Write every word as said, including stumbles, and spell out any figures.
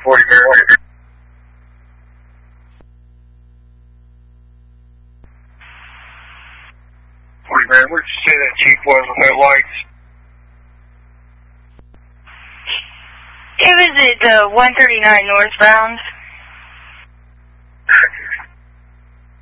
forty Maryland. forty Maryland, where'd you say that Chief was with that lights? It was at uh, one thirty-nine northbound.